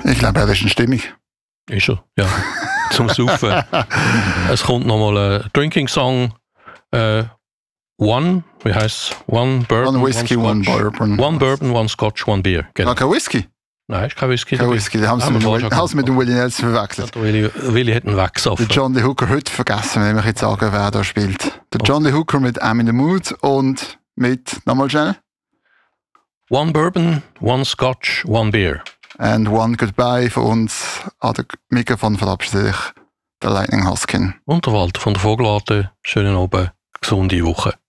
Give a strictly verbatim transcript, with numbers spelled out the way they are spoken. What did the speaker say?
Ich glaube, er ist in Stimmung. Ist er, ja. Zum Saufen. Es kommt nochmal ein Drinking-Song. Äh, One, wie heißt One Bourbon, One Whisky, One, One Scotch. Bourbon. One Bourbon, One Scotch, One Beer. Genau. Ah, kein Whisky? Nein, ist kein Whisky. Kein Whisky, den haben sie Ah, mit, wir dem- schon haben sie mit dem Willie Nelson verwechselt. Der Willi, Willi hat einen weggesoffen. Der John Lee Hooker heute vergessen, wenn ich jetzt sagen, wer da spielt. Der John Lee Hooker mit I'm in the Mood und mit, nochmal schnell, One Bourbon, One Scotch, One Beer. and One Goodbye von uns. An der Mikrofon verabschiedet sich der Lightning Huskin. Und der Walter von der Vogelarten. Schönen Abend, gesunde Woche.